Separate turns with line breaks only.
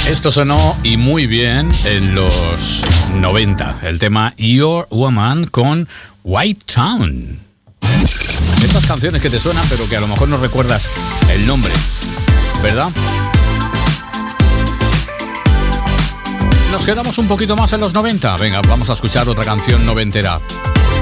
Esto sonó y muy bien en los 90, el tema Your Woman con White Town. Estas canciones que te suenan pero que a lo mejor no recuerdas el nombre, ¿verdad? Nos quedamos un poquito más en los 90. Venga, vamos a escuchar otra canción noventera.